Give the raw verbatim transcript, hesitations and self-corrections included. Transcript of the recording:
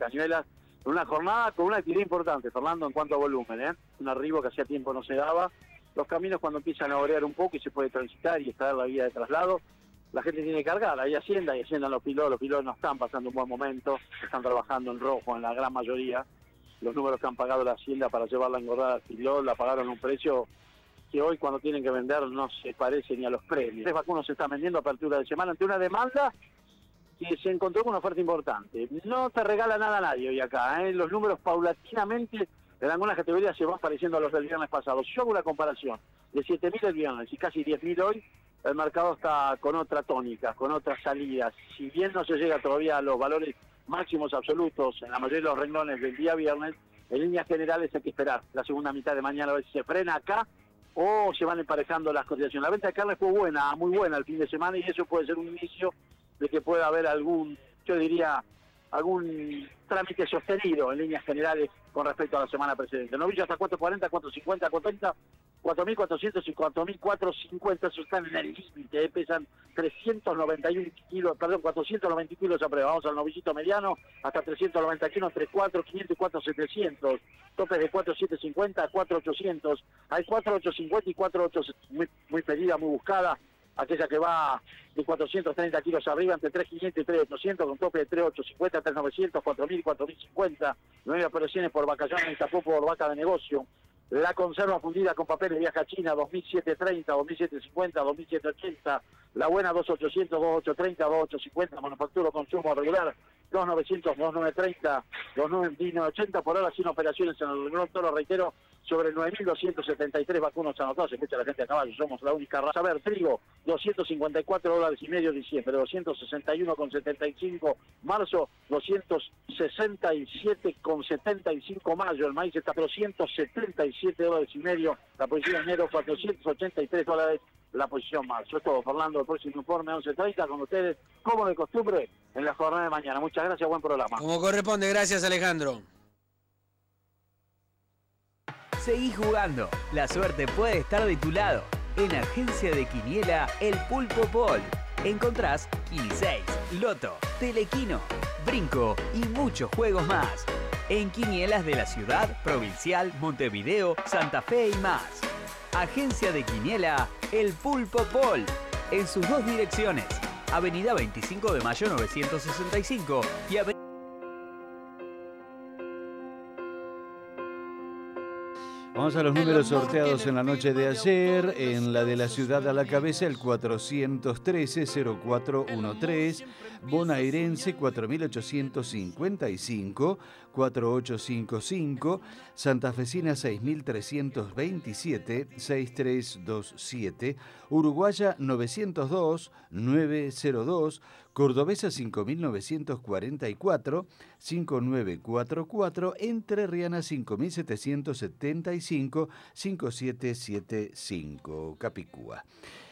Cañuelas, en una jornada con una actividad importante, Fernando, en cuanto a volumen, ¿eh? Un arribo que hacía tiempo no se daba. Los caminos cuando empiezan a orear un poco y se puede transitar y extraer la vía de traslado, la gente tiene que cargar, hay Hacienda y Hacienda los pilotos, los pilotos no están pasando un buen momento, están trabajando en rojo en la gran mayoría. Los números que han pagado la Hacienda para llevarla engordada al pilot la pagaron a un precio que hoy cuando tienen que vender no se parece ni a los premios. Tres vacunos se están vendiendo a apertura de semana ante una demanda que se encontró con una oferta importante. No te regala nada a nadie hoy acá, ¿eh? Los números paulatinamente en algunas categorías se van pareciendo a los del viernes pasado. Si yo hago una comparación de siete mil el viernes y casi diez mil hoy, el mercado está con otra tónica, con otras salidas. Si bien no se llega todavía a los valores máximos absolutos en la mayoría de los renglones del día viernes, en líneas generales hay que esperar la segunda mitad de mañana a ver si se frena acá o se van emparejando las cotizaciones. La venta de carne fue buena, muy buena el fin de semana y eso puede ser un inicio de que pueda haber algún, yo diría, algún trámite sostenido en líneas generales con respecto a la semana precedente. Novillo hasta cuatro cuarenta, cuatro cincuenta, cuatro treinta, cuatro mil cuatrocientos y cuatro mil cuatrocientos cincuenta, eso están en el límite, eh, pesan trescientos noventa y uno kilos, perdón, cuatrocientos noventa kilos a prueba. Vamos al novillito mediano, hasta trescientos noventa kilos, entre cuatro quinientos y cuatro setecientos, topes de cuatro siete cincuenta a cuatro ochocientos, hay cuatro ocho cincuenta y cuatro ocho, muy, muy pedida, muy buscada, aquella que va de cuatrocientos treinta kilos arriba, entre tres quinientos y tres ochocientos, con tope de tres ocho cincuenta, tres novecientos, cuatro mil, cuatro mil cincuenta, nueve operaciones por vacaciones y tapó por vaca de negocio. La conserva fundida con papel de viaje a China, dos mil setecientos treinta, dos mil setecientos cincuenta, dos mil setecientos ochenta, la buena dos mil ochocientos, dos mil ochocientos treinta, dos mil ochocientos cincuenta, manufactura consumo regular, dos mil novecientos, dos mil novecientos treinta, dos mil novecientos ochenta, por ahora sin operaciones en el renglón, todo lo reitero, sobre nueve mil doscientos setenta y tres vacunos anotados, se escucha la gente a caballo, somos la única raza. A ver, trigo, doscientos cincuenta y cuatro dólares y medio diciembre, doscientos sesenta y uno con setenta y cinco marzo, doscientos sesenta y siete con setenta y cinco mayo, el maíz está a doscientos setenta y siete dólares y medio, la posición de enero cuatrocientos ochenta y tres dólares, la posición marzo. Es todo, Fernando, el próximo informe once treinta con ustedes, como de costumbre, en la jornada de mañana. Muchas gracias, buen programa. Como corresponde, gracias Alejandro. Seguí jugando, la suerte puede estar de tu lado. En Agencia de Quiniela, el Pulpo Pol. Encontrás Quini seis, Loto, Telequino, Brinco y muchos juegos más. En quinielas de la ciudad, provincial, Montevideo, Santa Fe y más. Agencia de Quiniela, el Pulpo Pol. En sus dos direcciones, Avenida veinticinco de mayo novecientos sesenta y cinco y Avenida... Vamos a los números sorteados en la noche de ayer. En la de la ciudad a la cabeza, el cuatrocientos trece cero cuatro trece, bonaerense cuatro mil ochocientos cincuenta y cinco, cuatro ocho cinco cinco, santafesina seis mil trescientos veintisiete, seis tres dos siete, uruguaya novecientos dos, novecientos dos, cordobesa cinco mil novecientos cuarenta y cuatro, cinco nueve cuatro cuatro, entrerriana cinco mil setecientos setenta y cinco, cinco siete siete cinco, Capicúa.